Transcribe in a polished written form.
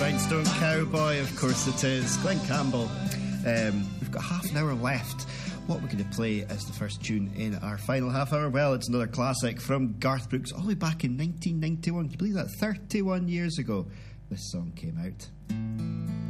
Rhinestone Cowboy, of course it is. Glenn Campbell. We've got half an hour left. What we're going to play as the first tune in our final half hour? Well, it's another classic from Garth Brooks, all the way back in 1991. Can you believe that? 31 years ago this song came out.